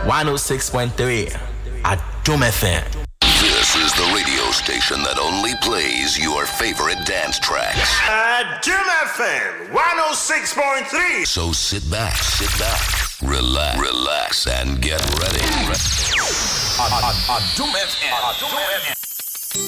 106.3 Adum FM. This is the radio station that only plays your favorite dance tracks. Adum FM 106.3. So sit back, relax, and get ready. Adum FM.